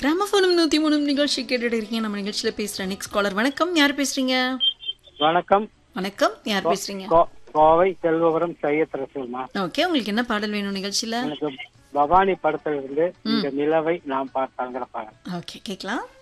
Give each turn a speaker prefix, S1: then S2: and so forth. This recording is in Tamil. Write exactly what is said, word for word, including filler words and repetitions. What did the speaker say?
S1: கிராமபோனும் நூத்தி மூணு நிகழ்ச்சி கேட்டுட்டு இருக்கீங்க. நம்ம நிகழ்ச்சியில பேசுற நெக்ஸ்ட் காலர். வணக்கம், யார் பேசுறீங்க?
S2: வணக்கம்.
S1: வணக்கம், யார் பேசுறீங்க?
S2: கோ- கோவை செல்வபுரம் சையத் ரசூல்மா.
S1: ஓகே, உங்களுக்கு என்ன பாடல் வேணும் நிகழ்ச்சியில?
S2: எனக்கு பவானி படத்துல இருந்து இந்த நிலவை நாம் பார்த்தாங்கிற பாடல்.
S1: ஓகே, கேட்கலாம்.